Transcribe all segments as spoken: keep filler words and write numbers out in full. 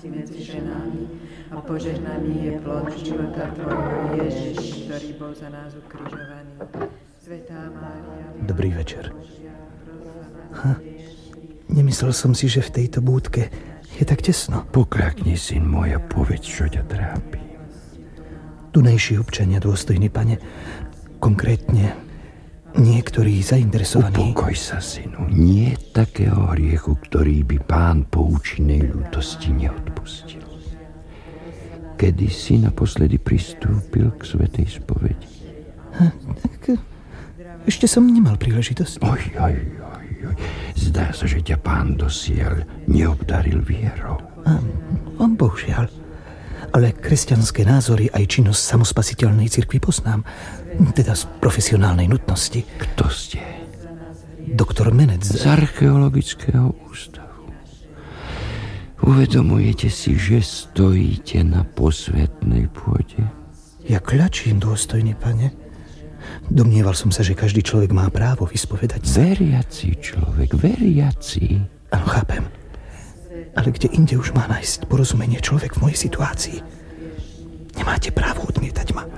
si medzi ženami a požehnaný je plod života tvojho, Ježiš, ktorý bol za nás ukrižovaný. Svätá Mária. Dobrý večer. Ha, nemyslel som si, že v tejto búdke je tak tesno. Pokľakni, syn môj, a povedz, čo ťa trápi. Tunejší občania, dôstojný pane, konkrétne niektorí zainteresovaní. Upokoj sa, synu. Nie takého hriechu, ktorý by Pán po účinnej ľútosti neodpustil. Kedy si naposledy pristúpil k svätej spovedi? Ha, tak ešte som nemal príležitosť. Oj, oj, oj, oj. Zdá sa, že ťa Pán dosiaľ neobdaril vierou. A, on bohužiaľ. Ale kresťanské názory aj činnosť samospasiteľnej cirkvi poznám. Teda z profesionálnej nutnosti. Kto ste? Doktor Menec. Z archeologického ústavu. Uvedomujete si, že stojíte na posvätnej pôde? Ja kľačím, dôstojný pane. Domnieval som sa, že každý človek má právo vyspovedať sa. Veriaci človek, veriaci. Áno, chápem. Ale kde inde už má nájsť porozumenie človek v mojej situácii? Nemáte právo odmietať ma.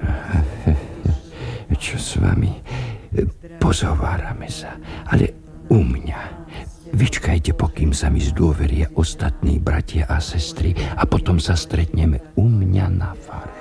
Čo s vami? Pozhovárame sa, ale u mňa. Vyčkajte, pokým sa mi zdôveria ostatní bratia a sestry a potom sa stretneme u mňa na fare.